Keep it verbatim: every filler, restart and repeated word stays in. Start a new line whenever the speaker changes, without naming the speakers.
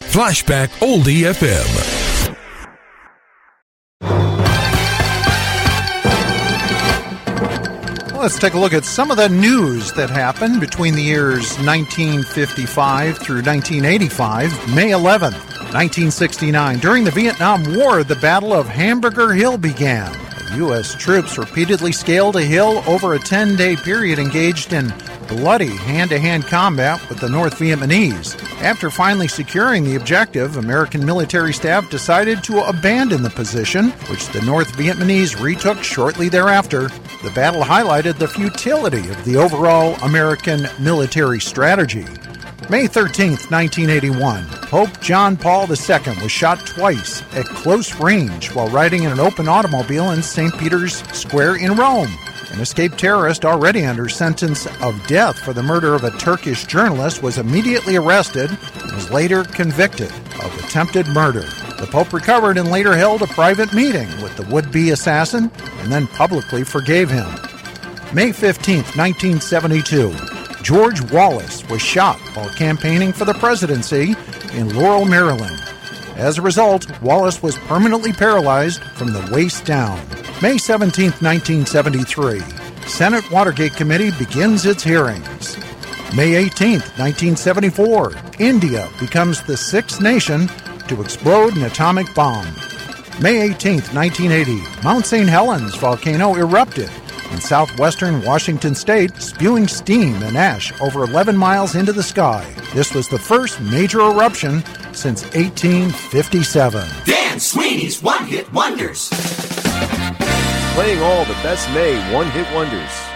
Flashback Oldie F M.
Let's take a look at some of the news that happened between the years nineteen fifty-five through nineteen eighty-five. May eleventh, nineteen sixty-nine. During the Vietnam War, the Battle of Hamburger Hill began. U S troops repeatedly scaled a hill over a ten-day period, engaged in bloody hand-to-hand combat with the North Vietnamese. After finally securing the objective, American military staff decided to abandon the position, which the North Vietnamese retook shortly thereafter. The battle highlighted the futility of the overall American military strategy. May thirteenth, nineteen eighty-one, Pope John Paul the Second was shot twice at close range while riding in an open automobile in Saint Peter's Square in Rome. An escaped terrorist already under sentence of death for the murder of a Turkish journalist was immediately arrested and was later convicted of attempted murder. The Pope recovered and later held a private meeting with the would-be assassin and then publicly forgave him. May fifteenth, nineteen seventy-two, George Wallace was shot while campaigning for the presidency in Laurel, Maryland. As a result, Wallace was permanently paralyzed from the waist down. May seventeenth, nineteen seventy-three, Senate Watergate Committee begins its hearings. May eighteenth, nineteen seventy-four, India becomes the sixth nation to explode an atomic bomb. May eighteenth, nineteen eighty, Mount Saint Helens volcano erupted in southwestern Washington state, spewing steam and ash over eleven miles into the sky. This was the first major eruption since eighteen fifty-seven.
Dan Sweeney's One Hit Wonders.
Playing all the best May One Hit Wonders.